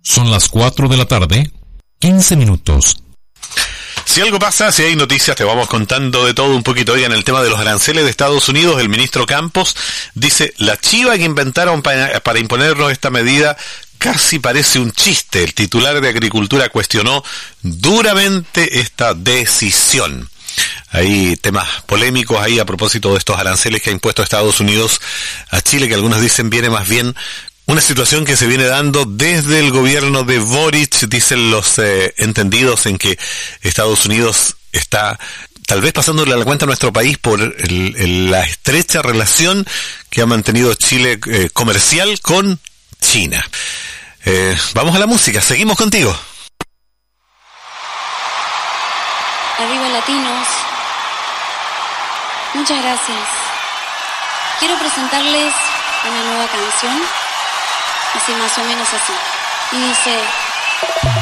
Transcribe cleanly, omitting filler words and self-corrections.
Son las 4 de la tarde, 15 minutos. Si algo pasa, si hay noticias, te vamos contando de todo un poquito. Oiga, en el tema de los aranceles de Estados Unidos, el ministro Campos dice, la chiva que inventaron para imponernos esta medida casi parece un chiste. El titular de Agricultura cuestionó duramente esta decisión. Hay temas polémicos ahí a propósito de estos aranceles que ha impuesto Estados Unidos a Chile, que algunos dicen viene más bien una situación que se viene dando desde el gobierno de Boric. Dicen los entendidos en que Estados Unidos está tal vez pasándole a la cuenta a nuestro país por la estrecha relación que ha mantenido Chile comercial con China. Vamos a la música, seguimos contigo. Arriba Latinos, muchas gracias. Quiero presentarles una nueva canción, así más o menos así. Y dice...